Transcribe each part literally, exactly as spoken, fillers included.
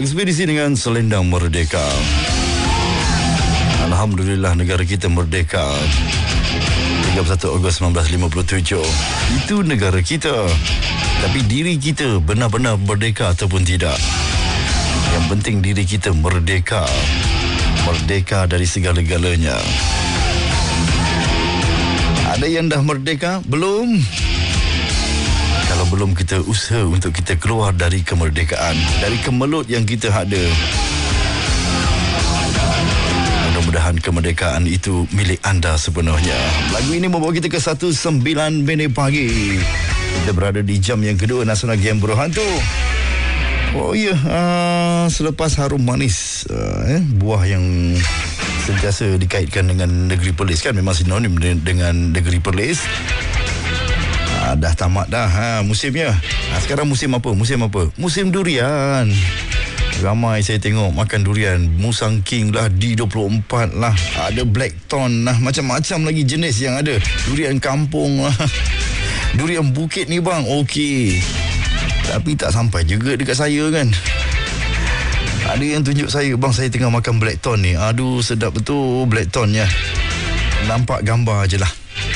Ekspedisi dengan Selendang Merdeka. Alhamdulillah negara kita merdeka. tiga puluh satu Ogos seribu sembilan ratus lima puluh tujuh. Itu negara kita. Tapi diri kita benar-benar merdeka ataupun tidak? Yang penting diri kita merdeka. Merdeka dari segala-galanya. Ada yang dah merdeka? Belum? Kalau belum, kita usaha untuk kita keluar dari kemerdekaan, dari kemelut yang kita ada. Mudah-mudahan kemerdekaan itu milik anda sepenuhnya. Lagu ini membawa kita ke satu sembilan minit pagi. Kita berada di jam yang kedua Nasional Game Berhantu. Oh ya, uh, selepas harum manis, uh, eh, buah yang sentiasa dikaitkan dengan negeri Perlis, kan memang sinonim dengan negeri Perlis. Ah, dah tamat dah ha, musimnya. Ah, sekarang musim apa? Musim apa? Musim durian. Ramai saya tengok makan durian. Musang King lah, D dua puluh empat lah, ada Blackthorn lah, macam-macam lagi jenis yang ada. Durian kampung lah. Durian bukit ni bang, okey. Tapi tak sampai juga dekat saya kan. Ada yang tunjuk saya, bang saya tengah makan Blackthorn ni. Aduh sedap betul Blackthornnya. Nampak gambar je lah,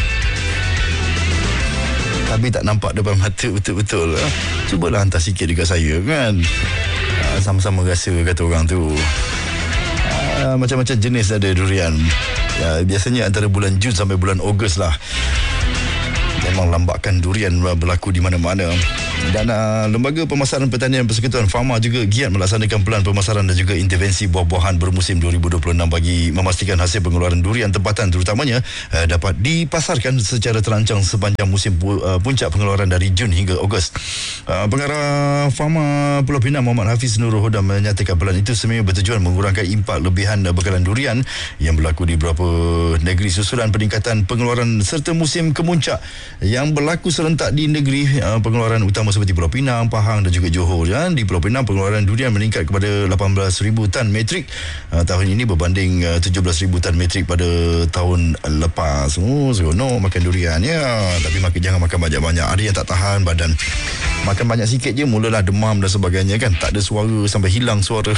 tapi tak nampak depan mata betul-betul. Cubalah hantar sikit dekat saya kan. Sama-sama rasa kata orang tu. Macam-macam jenis ada durian. Ya, biasanya antara bulan Jun sampai bulan Ogos lah. Memang lambakan durian berlaku di mana-mana. Dan uh, Lembaga Pemasaran Pertanian Persekutuan Fama juga giat melaksanakan pelan pemasaran dan juga intervensi buah-buahan bermusim dua ribu dua puluh enam bagi memastikan hasil pengeluaran durian tempatan terutamanya uh, dapat dipasarkan secara terancang sepanjang musim pu- uh, puncak pengeluaran dari Jun hingga Ogos. Uh, Pengarah Fama Pulau Pinang Muhammad Hafiz Nurul Huda menyatakan pelan itu sebenarnya bertujuan mengurangkan impak lebihan bekalan durian yang berlaku di beberapa negeri susulan peningkatan pengeluaran serta musim kemuncak yang berlaku serentak di negeri uh, pengeluaran utama seperti Pulau Pinang, Pahang dan juga Johor. Ya. Di Pulau Pinang pengeluaran durian meningkat kepada lapan belas ribu tan metrik uh, tahun ini berbanding uh, tujuh belas ribu tan metrik pada tahun lepas. Oh, seronok makan durian ya. Tapi makan, jangan makan banyak-banyak. Ada yang tak tahan badan. Makan banyak sikit je mulalah demam dan sebagainya kan. Tak ada suara sampai hilang suara.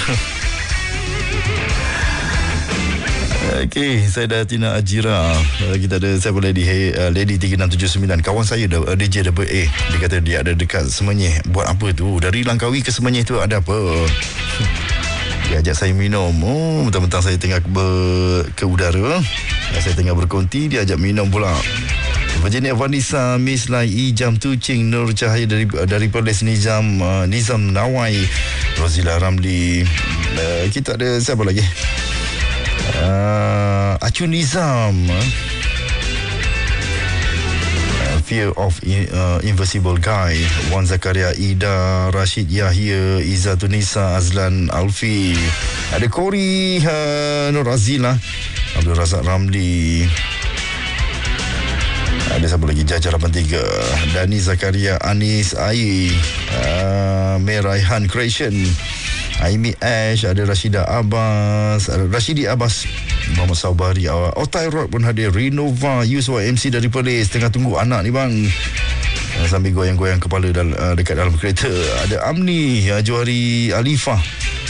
Okey, saya dah Tina Ajira. Uh, kita ada saya Lady hey, uh, Lady tiga enam tujuh sembilan. Kawan saya uh, D J double A. Dia kata dia ada dekat Semenyih. Buat apa tu? Dari Langkawi ke Semenyih tu ada apa? Dia ajak saya minum. Oh, mentang-mentang saya tengah ber, ke udara. Saya tengah berkonti, dia ajak minum pula. Virginia Vanessa, Miss Lai, Ijam Tucing, Nur Cahaya dari dari Perlis, Nizam uh, Nizam Nawai, Rozila Ramli. Uh, kita ada siapa lagi? Uh, Acu Nizam, uh, Fear of uh, Invisible Guy, Wan Zakaria, Ida, Rashid Yahya, Izzatunisa, Azlan Alfi, ada Kori, uh, Nur Azila, Abdul Razak Ramli, ada siapa lagi? Jaja lapan tiga, Dani Zakaria, Anis Ai, uh, Meraihan Creation, Aimi Ash, ada Rashida Abbas, Rashidi Abbas, Muhammad Saubari, Otai Rock pun hadir, Renova, Yusuf M C dari Perlis, tengah tunggu anak ni bang. Sambil goyang-goyang kepala dal- dekat dalam kereta. Ada Amni, Juari Alifah,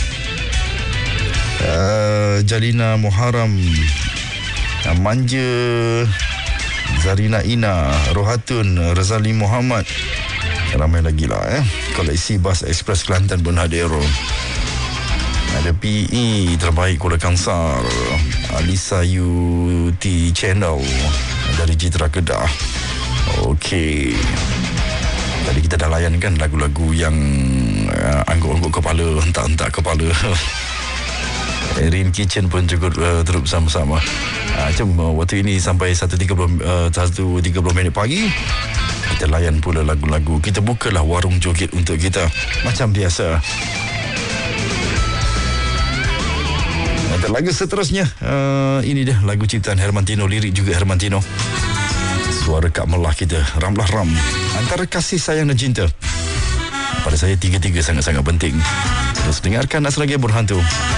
uh, Jalina Muharram, Manja, Zarina Ina, Rohatun, Razali Muhammad. Ramai lagi lah eh. Koleksi Bas Express Kelantan pun hadir. Ada P E Terbaik Kuala Kangsar, Alisa U T Channel dari Citra Kedah. Okey, tadi kita dah layan kan lagu-lagu yang uh, angguk-angguk kepala, hentak-hentak kepala. Rin Kitchen pun juga uh, terus bersama-sama. uh, Macam uh, waktu ini sampai satu tiga puluh minit pagi, kita layan pula lagu-lagu. Kita bukalah warung joget untuk kita macam biasa. Lagu seterusnya, uh, ini dia lagu ciptaan Hermantino, lirik juga Hermantino. Suara Kak Melah kita, Ramlah Ram. Antara kasih sayang dan cinta, pada saya tiga-tiga sangat-sangat penting. Terus dengarkan Nasional Game Berhantu.